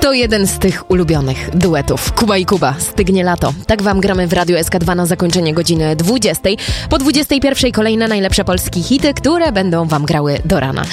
To jeden z tych ulubionych duetów. Kuba i Kuba, Stygnie lato. Tak wam gramy w Radiu SK2 na zakończenie godziny 20. Po 21 kolejne najlepsze polskie hity, które będą wam grały do rana.